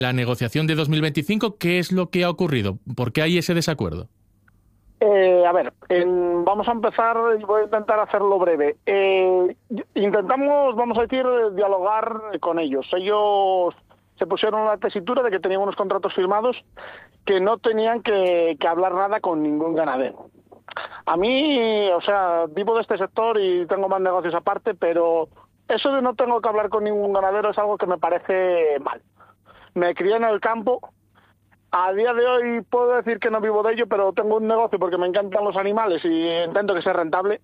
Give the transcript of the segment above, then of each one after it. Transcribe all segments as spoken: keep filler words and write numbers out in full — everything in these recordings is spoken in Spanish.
La negociación de dos mil veinticinco, ¿qué es lo que ha ocurrido? ¿Por qué hay ese desacuerdo? Eh, a ver, en, vamos a empezar y voy a intentar hacerlo breve. Eh, intentamos, vamos a decir, dialogar con ellos. Ellos se pusieron la tesitura de que tenían unos contratos firmados que no tenían que, que hablar nada con ningún ganadero. A mí, o sea, vivo de este sector y tengo más negocios aparte, pero eso de no tengo que hablar con ningún ganadero es algo que me parece mal. Me crié en el campo. A día de hoy puedo decir que no vivo de ello, pero tengo un negocio porque me encantan los animales y intento que sea rentable.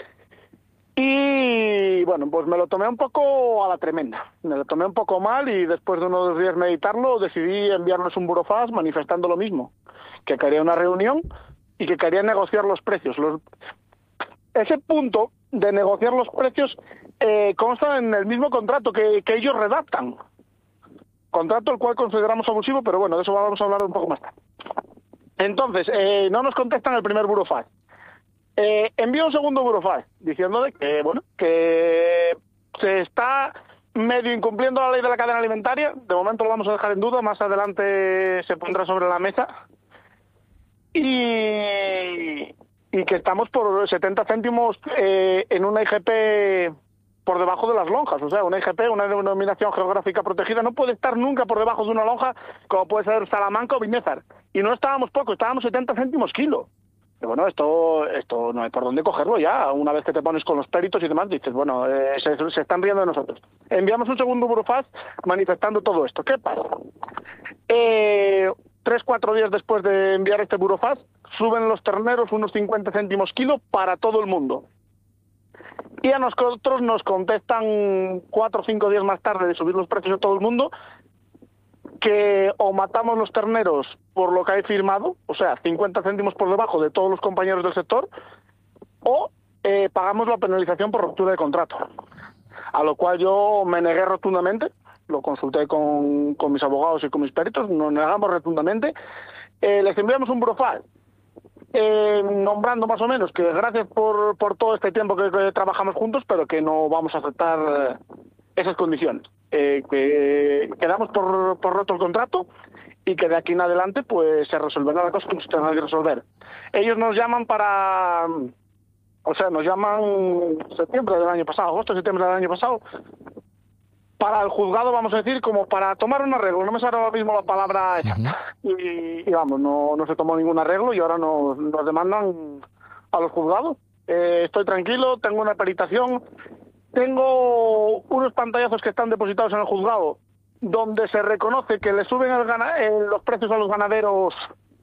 Y bueno, pues me lo tomé un poco a la tremenda. Me lo tomé un poco mal y después de unos días meditarlo decidí enviarles un burofax manifestando lo mismo, que quería una reunión y que quería negociar los precios. Los... Ese punto de negociar los precios eh, consta en el mismo contrato que, que ellos redactan. Contrato el cual consideramos abusivo, pero bueno, de eso vamos a hablar un poco más tarde. Entonces, eh, no nos contestan el primer burofax. Eh, envío un segundo burofax diciendo de que, bueno, que se está medio incumpliendo la ley de la cadena alimentaria. De momento lo vamos a dejar en duda, más adelante se pondrá sobre la mesa. Y, y que estamos por setenta céntimos eh, en una I G P por debajo de las lonjas. O sea, una I G P, una denominación geográfica protegida, no puede estar nunca por debajo de una lonja como puede ser Salamanca o Vinézar. Y no estábamos poco, estábamos setenta céntimos kilo. Y bueno, esto esto no hay por dónde cogerlo ya. Una vez que te pones con los peritos y demás, dices, bueno, eh, se, se están riendo de nosotros. Enviamos un segundo burofax manifestando todo esto. ¿Qué pasa? Eh, tres, cuatro días después de enviar este burofax, suben los terneros unos cincuenta céntimos kilo para todo el mundo. Y a nosotros nos contestan cuatro o cinco días más tarde de subir los precios a todo el mundo, que o matamos los terneros por lo que hay firmado, o sea, cincuenta céntimos por debajo de todos los compañeros del sector, o eh, pagamos la penalización por ruptura de contrato. A lo cual yo me negué rotundamente, lo consulté con, con mis abogados y con mis peritos, nos negamos rotundamente. Eh, les enviamos un burofax eh, nombrando más o menos que gracias por, por todo este tiempo que, que trabajamos juntos, pero que no vamos a aceptar eh, esas condiciones. Eh, que quedamos por, por roto el contrato y que de aquí en adelante pues se resolverá la cosa como se tenga que resolver. Ellos nos llaman para, o sea, nos llaman septiembre del año pasado, agosto, septiembre del año pasado, para el juzgado, vamos a decir, como para tomar un arreglo. No me sale ahora mismo la palabra exacta. Uh-huh. Y, y vamos, no, no se tomó ningún arreglo y ahora nos, nos demandan a los juzgados. Eh, estoy tranquilo, tengo una peritación. Tengo unos pantallazos que están depositados en el juzgado donde se reconoce que le suben el gana- eh, los precios a los ganaderos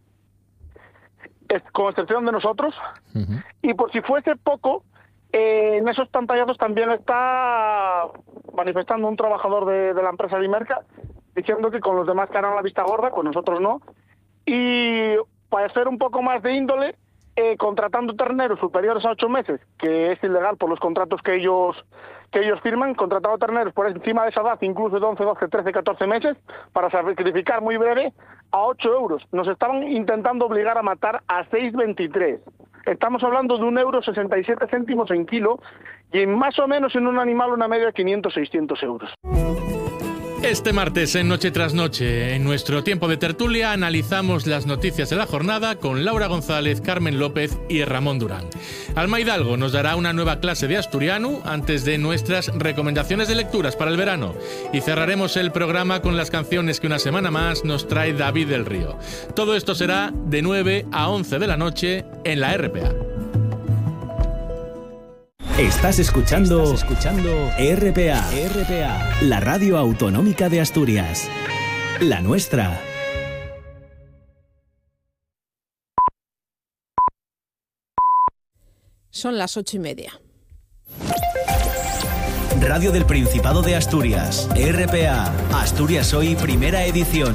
eh, con excepción de nosotros. Uh-huh. Y por si fuese poco, eh, en esos pantallazos también está manifestando un trabajador de, de la empresa Dimerca diciendo que con los demás que harán la vista gorda, con nosotros no. Y para hacer un poco más de índole, Eh, contratando terneros superiores a ocho meses, que es ilegal por los contratos que ellos que ellos firman, contratando terneros por encima de esa edad, incluso de once, doce, trece, catorce meses, para sacrificar muy breve, a ocho euros. Nos estaban intentando obligar a matar a seis veintitrés. Estamos hablando de un euro sesenta y siete céntimos en kilo, y en más o menos en un animal una media de quinientos, seiscientos euros. Este martes en Noche tras Noche, en nuestro tiempo de tertulia, analizamos las noticias de la jornada con Laura González, Carmen López y Ramón Durán. Alma Hidalgo nos dará una nueva clase de asturiano antes de nuestras recomendaciones de lecturas para el verano. Y cerraremos el programa con las canciones que una semana más nos trae David del Río. Todo esto será de nueve a once de la noche en la R P A. Estás escuchando, Estás escuchando R P A, R P A, la radio autonómica de Asturias, la nuestra. Son las ocho y media. Radio del Principado de Asturias, R P A, Asturias Hoy, primera edición.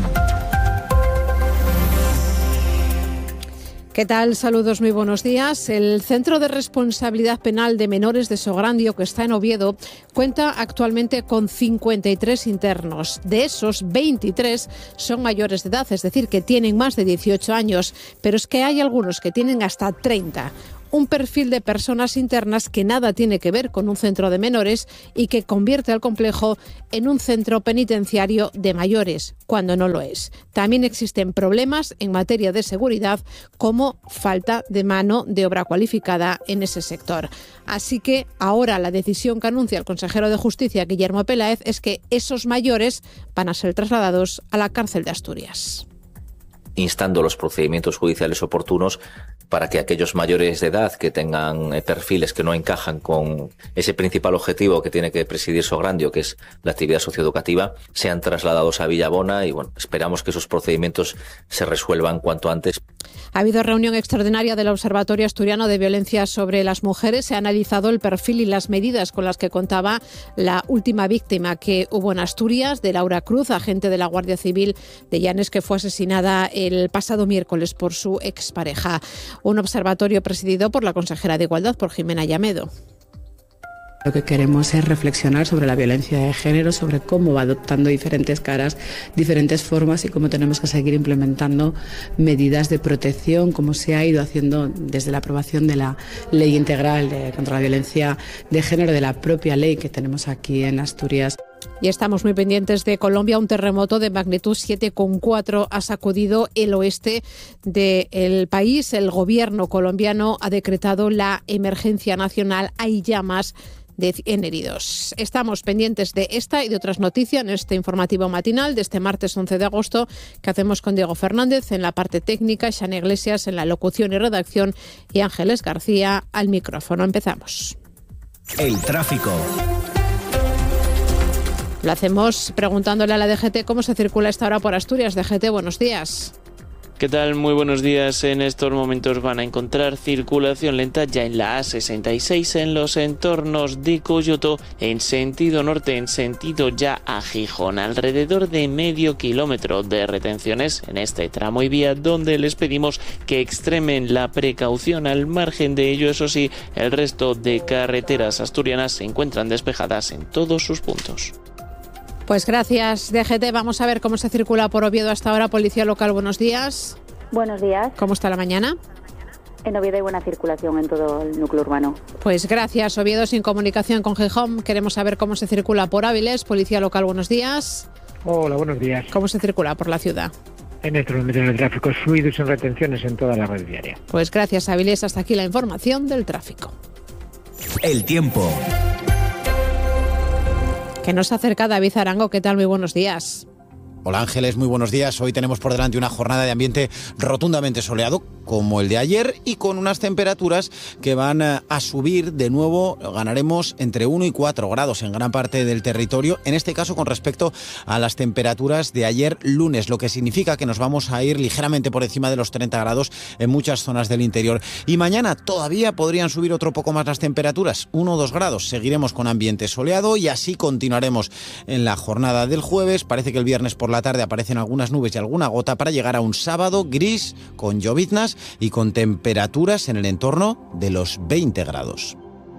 ¿Qué tal? Saludos, muy buenos días. El Centro de Responsabilidad Penal de Menores de Sograndio, que está en Oviedo, cuenta actualmente con cincuenta y tres internos. De esos, veintitrés son mayores de edad, es decir, que tienen más de dieciocho años, pero es que hay algunos que tienen hasta treinta. un perfil de personas internas que nada tiene que ver con un centro de menores y que convierte al complejo en un centro penitenciario de mayores, cuando no lo es. También existen problemas en materia de seguridad, como falta de mano de obra cualificada en ese sector. Así que ahora la decisión que anuncia el consejero de Justicia, Guillermo Peláez, es que esos mayores van a ser trasladados a la cárcel de Asturias. Instando los procedimientos judiciales oportunos para que aquellos mayores de edad que tengan perfiles que no encajan con ese principal objetivo que tiene que presidir Sograndio, que es la actividad socioeducativa, sean trasladados a Villabona y bueno, esperamos que esos procedimientos se resuelvan cuanto antes. Ha habido reunión extraordinaria del Observatorio Asturiano de Violencia sobre las Mujeres. Se ha analizado el perfil y las medidas con las que contaba la última víctima que hubo en Asturias, de Laura Cruz, agente de la Guardia Civil de Llanes, que fue asesinada el pasado miércoles por su expareja. Un observatorio presidido por la consejera de Igualdad, por Jimena Llamedo. Lo que queremos es reflexionar sobre la violencia de género, sobre cómo va adoptando diferentes caras, diferentes formas y cómo tenemos que seguir implementando medidas de protección, como se ha ido haciendo desde la aprobación de la Ley Integral de, contra la Violencia de Género, de la propia ley que tenemos aquí en Asturias. Y estamos muy pendientes de Colombia. Un terremoto de magnitud siete coma cuatro ha sacudido el oeste del país. El gobierno colombiano ha decretado la emergencia nacional. Hay ya más de cien heridos. Estamos pendientes de esta y de otras noticias en este informativo matinal de este martes once de agosto, que hacemos con Diego Fernández en la parte técnica, Xana Iglesias en la locución y redacción y Ángeles García al micrófono. Empezamos. El tráfico. Lo hacemos preguntándole a la D G T cómo se circula esta hora por Asturias. D G T, buenos días. ¿Qué tal? Muy buenos días. En estos momentos van a encontrar circulación lenta ya en la A sesenta y seis en los entornos de Coyoto en sentido norte, en sentido ya a Gijón. Alrededor de medio kilómetro de retenciones en este tramo y vía, donde les pedimos que extremen la precaución. Al margen de ello, eso sí, el resto de carreteras asturianas se encuentran despejadas en todos sus puntos. Pues gracias, D G T. Vamos a ver cómo se circula por Oviedo hasta ahora. Policía local, buenos días. Buenos días. ¿Cómo está la mañana? En Oviedo hay buena circulación en todo el núcleo urbano. Pues gracias. Oviedo sin comunicación con Gijón. Queremos saber cómo se circula por Áviles. Policía local, buenos días. Hola, buenos días. ¿Cómo se circula por la ciudad? En estos momentos el tráfico es fluido y sin retenciones en toda la red viaria. Pues gracias, Áviles. Hasta aquí la información del tráfico. El tiempo. Que nos acerca David Arango. ¿Qué tal? Muy buenos días. Hola Ángeles, muy buenos días. Hoy tenemos por delante una jornada de ambiente rotundamente soleado, como el de ayer, y con unas temperaturas que van a subir de nuevo. Ganaremos entre uno y cuatro grados en gran parte del territorio, en este caso con respecto a las temperaturas de ayer lunes, lo que significa que nos vamos a ir ligeramente por encima de los treinta grados en muchas zonas del interior. Y mañana todavía podrían subir otro poco más las temperaturas, uno o dos grados. Seguiremos con ambiente soleado y así continuaremos en la jornada del jueves. Parece que el viernes por la tarde aparecen algunas nubes y alguna gota para llegar a un sábado gris con lloviznas y con temperaturas en el entorno de los veinte grados.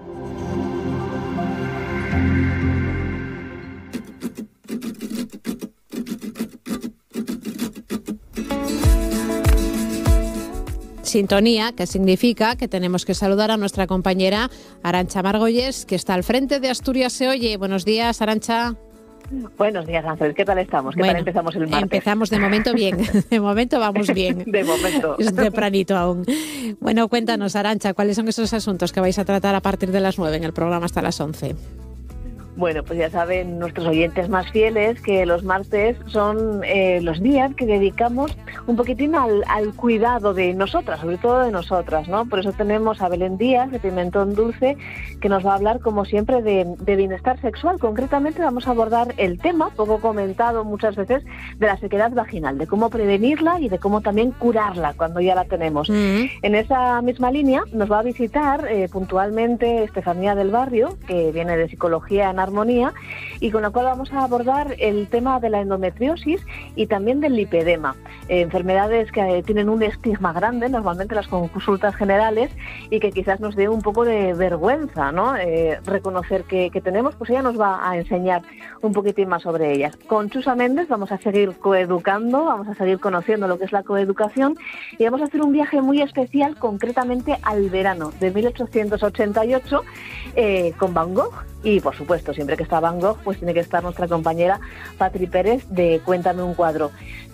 Sintonía, que significa que tenemos que saludar a nuestra compañera Arantxa Margolles, que está al frente de Asturias Se Oye. Buenos días, Arantxa. Buenos días, Ángel. ¿Qué tal estamos? ¿Qué bueno, tal empezamos el martes? Empezamos de momento bien. De momento vamos bien. De momento. Es tempranito aún. Bueno, cuéntanos, Arantxa, ¿cuáles son esos asuntos que vais a tratar a partir de las nueve en el programa hasta las once? Bueno, pues ya saben nuestros oyentes más fieles que los martes son eh, los días que dedicamos un poquitín al, al cuidado de nosotras, sobre todo de nosotras, ¿no? Por eso tenemos a Belén Díaz, de Pimentón Dulce, que nos va a hablar, como siempre, de, de bienestar sexual. Concretamente vamos a abordar el tema, poco comentado muchas veces, de la sequedad vaginal, de cómo prevenirla y de cómo también curarla cuando ya la tenemos. Mm-hmm. En esa misma línea nos va a visitar eh, puntualmente Estefanía del Barrio, que viene de Psicología en armonía, y con la cual vamos a abordar el tema de la endometriosis y también del lipedema, eh, enfermedades que eh, tienen un estigma grande, normalmente las consultas generales, y que quizás nos dé un poco de vergüenza, ¿no? Eh, reconocer que, que tenemos. Pues ella nos va a enseñar un poquitín más sobre ellas. Con Chusa Méndez vamos a seguir coeducando, vamos a seguir conociendo lo que es la coeducación, y vamos a hacer un viaje muy especial, concretamente al verano de mil ochocientos ochenta y ocho, eh, con Van Gogh. Y, por supuesto, siempre que está Van Gogh, pues tiene que estar nuestra compañera Patri Pérez de Cuéntame un cuadro.